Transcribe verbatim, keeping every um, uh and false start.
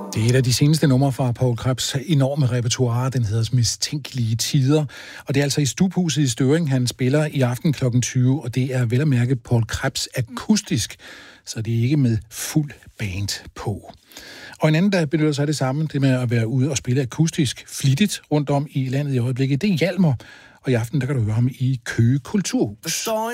Det er et af de seneste numre fra Poul Krebs' enorme repertoire. Den hedder Mistænkelige Tider. Og det er altså i Stubhuset i Støvring, han spiller i aften klokken tyve. Og det er vel at mærke Poul Krebs akustisk, så det er ikke med fuld band på. Og en anden, der benytter sig af det samme, det med at være ude og spille akustisk flittigt rundt om i landet i øjeblikket, det er Hjalmar. Og i aften, der kan du høre ham i Køge Kulturhus.